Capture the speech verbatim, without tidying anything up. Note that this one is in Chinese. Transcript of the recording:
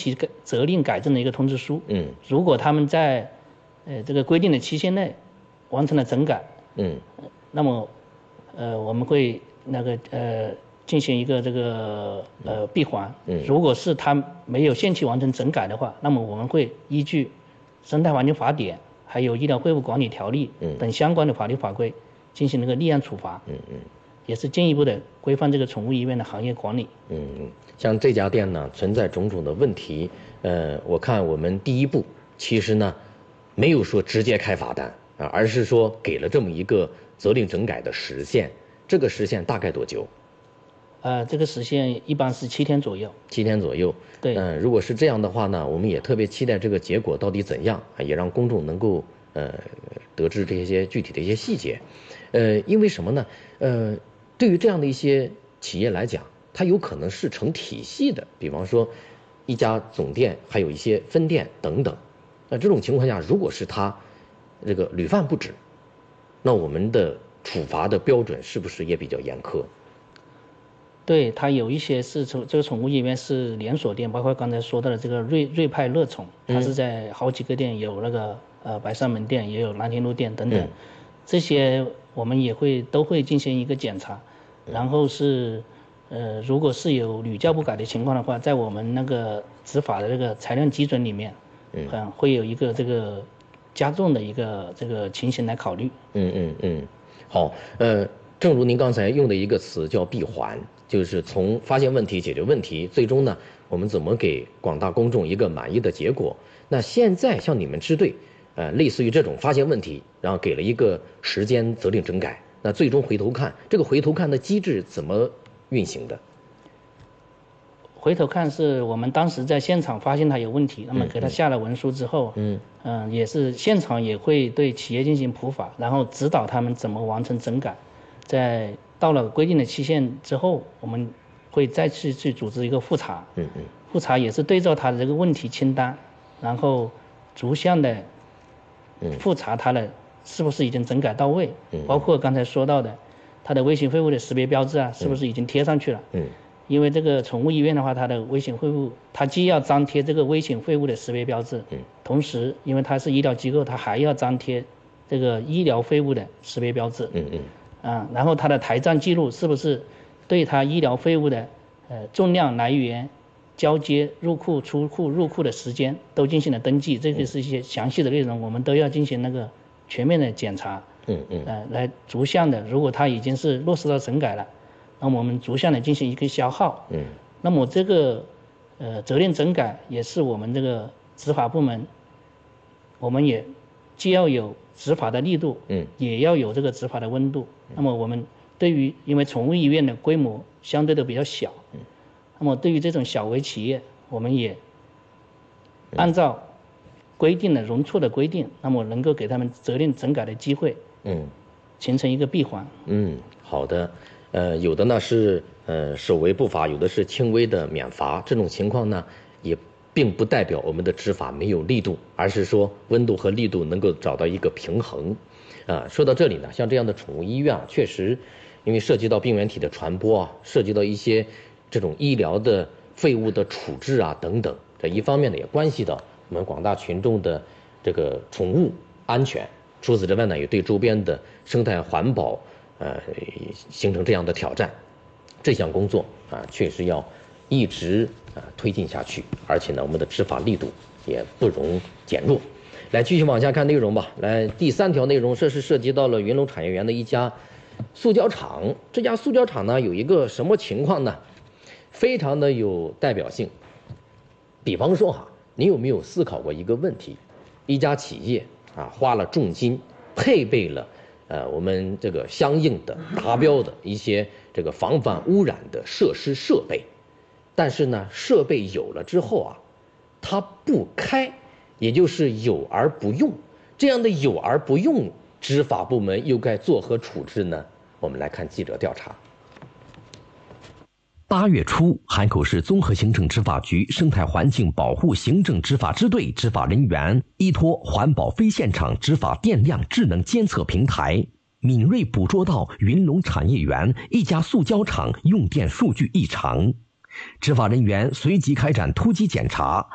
提改责令改正的一个通知书。 嗯， 如果他们在呃这个规定的期限内完成了整改， 嗯， 那么呃我们会那个呃进行一个这个呃闭环。 嗯， 如果是他没有限期完成整改的话，那么我们会依据生态环境法典还有医疗废物管理条例等相关的法律法规进行那个立案处罚。 嗯嗯， 也是进一步的规范这个宠物医院的行业管理。 嗯嗯，像这家店呢存在种种的问题，呃，我看我们第一步其实呢没有说直接开罚单啊，而是说给了这么一个责令整改的时限。这个时限大概多久？ 呃，这个时限一般是七天左右。 七天左右。 对。 嗯、呃，如果是这样的话呢，我们也特别期待这个结果到底怎样，也让公众能够呃得知这些具体的一些细节。呃，因为什么呢？呃，对于这样的一些企业来讲，它有可能是成体系的，比方说一家总店，还有一些分店等等。那这种情况下，如果是它这个屡犯不止，那我们的处罚的标准是不是也比较严苛？ 对，它有一些是宠这个宠物医院是连锁店，包括刚才说到的这个瑞瑞派乐宠，它是在好几个店，有那个呃白山门店，也有南天路店等等，嗯、这些我们也会都会进行一个检查，然后是呃如果是有屡教不改的情况的话，在我们那个执法的这个裁量基准里面，嗯，会有一个这个加重的一个这个情形来考虑。 嗯嗯嗯，好，呃，正如您刚才用的一个词叫闭环。就是从发现问题、解决问题，最终呢，我们怎么给广大公众一个满意的结果？那现在像你们支队，呃，类似于这种发现问题，然后给了一个时间责令整改，那最终回头看，这个回头看的机制怎么运行的？ 回头看是我们当时在现场发现他有问题，那么给他下了文书之后，嗯嗯、呃，也是现场也会对企业进行普法，然后指导他们怎么完成整改，在。到了规定的期限之后，我们会再次去组织一个复查。嗯嗯。复查也是对照他的这个问题清单，然后逐项的复查他的是不是已经整改到位。嗯。包括刚才说到的，他的微型废物的识别标志啊，是不是已经贴上去了？嗯。因为这个宠物医院的话，它的微型废物，它既要张贴这个微型废物的识别标志，嗯。同时，因为它是医疗机构，它还要张贴这个医疗废物的识别标志。嗯嗯。啊，然后它的台账记录是不是对它医疗废物的呃重量来源、交接、入库、出库、入库的时间都进行了登记？这个是一些详细的内容，我们都要进行那个全面的检查。嗯嗯。呃，来逐项的，如果它已经是落实到整改了，那么我们逐项的进行一个消耗。嗯。那么这个呃责令整改也是我们这个执法部门，我们也既要有执法的力度，嗯，也要有这个执法的温度。那么我们对于因为宠物医院的规模相对都比较小，嗯，那么对于这种小微企业，我们也按照规定的容错的规定，那么能够给他们责令整改的机会，嗯，形成一个闭环。嗯， 好的，呃，有的呢是呃守为不罚，有的是轻微的免罚，这种情况呢也并不代表我们的执法没有力度，而是说温度和力度能够找到一个平衡。啊，说到这里呢，像这样的宠物医院啊，确实，因为涉及到病原体的传播啊，涉及到一些这种医疗的废物的处置啊等等，这一方面呢也关系到我们广大群众的这个宠物安全。除此之外呢，也对周边的生态环保呃形成这样的挑战。这项工作啊，确实要一直啊推进下去，而且呢，我们的执法力度也不容减弱。来继续往下看内容吧。来，第三条内容，这是涉及到了云龙产业园的一家塑胶厂。这家塑胶厂呢，有一个什么情况呢？非常的有代表性。比方说哈，你有没有思考过一个问题？一家企业啊，花了重金配备了呃我们这个相应的达标的一些这个防范污染的设施设备，但是呢，设备有了之后啊，它不开。也就是有而不用，这样的有而不用，执法部门又该作何处置呢？我们来看记者调查。 八月初，海口市综合行政执法局生态环境保护行政执法支队执法人员依托环保非现场执法电量智能监测平台，敏锐捕捉到云龙产业园一家塑胶厂用电数据异常，执法人员随即开展突击检查，